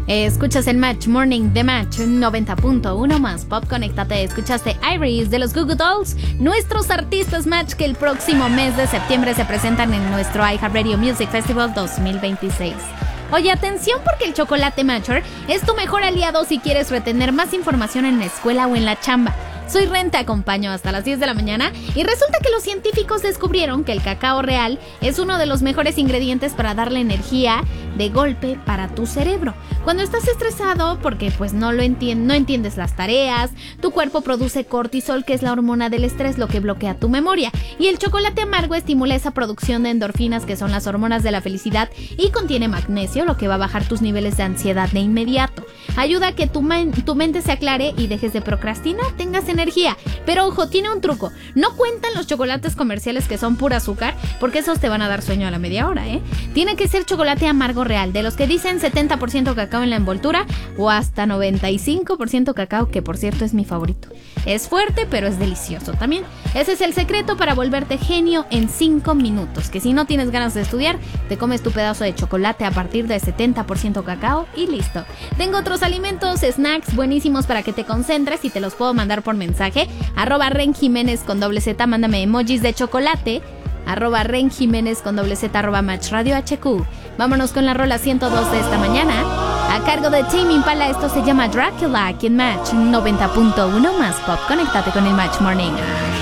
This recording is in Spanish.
Escuchas el Match Morning de Match 90.1 más Pop. Conéctate. Escuchaste Iris de los Goo Goo Dolls, nuestros artistas Match que el próximo mes de septiembre se presentan en nuestro iHeartRadio Music Festival 2026. Oye, atención, porque el chocolate Matcher es tu mejor aliado si quieres retener más información en la escuela o en la chamba. Soy Ren, te acompaño hasta las 10 de la mañana y resulta que los científicos descubrieron que el cacao real es uno de los mejores ingredientes para darle energía de golpe para tu cerebro. Cuando estás estresado porque pues no entiendes las tareas, tu cuerpo produce cortisol, que es la hormona del estrés, lo que bloquea tu memoria. Y el chocolate amargo estimula esa producción de endorfinas, que son las hormonas de la felicidad, y contiene magnesio, lo que va a bajar tus niveles de ansiedad de inmediato. Ayuda a que tu mente se aclare y dejes de procrastinar, tengas energía. Pero ojo, tiene un truco. No cuentan los chocolates comerciales que son pura azúcar, porque esos te van a dar sueño a la media hora, ¿eh? Tiene que ser chocolate amargo real, de los que dicen 70% cacao en la envoltura o hasta 95% cacao, que por cierto es mi favorito. Es fuerte, pero es delicioso también. Ese es el secreto para volverte genio en 5 minutos. Que si no tienes ganas de estudiar, te comes tu pedazo de chocolate a partir de 70% cacao y listo. Tengo otros alimentos, snacks buenísimos para que te concentres y te los puedo mandar por mensaje. @RenJiménez con doble Z, mándame emojis de chocolate. @RenJiménez con doble Z, @Match Radio HQ. Vámonos con la rola 102 de esta mañana, a cargo de Tame Impala. Esto se llama Dracula, aquí en Match 90.1 más Pop. Conéctate con el Match Morning.